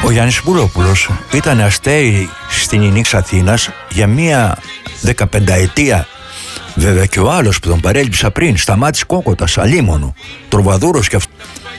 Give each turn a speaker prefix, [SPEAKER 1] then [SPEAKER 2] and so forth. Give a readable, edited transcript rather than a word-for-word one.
[SPEAKER 1] Ο Γιάννης Πουλόπουλος ήταν αστέρι στην Ινίξ Αθήνας για μία 15ετία. Βέβαια και ο άλλος που τον παρέλειψα πριν, Σταμάτης Κόκοτας, αλίμονο, τροβαδούρος και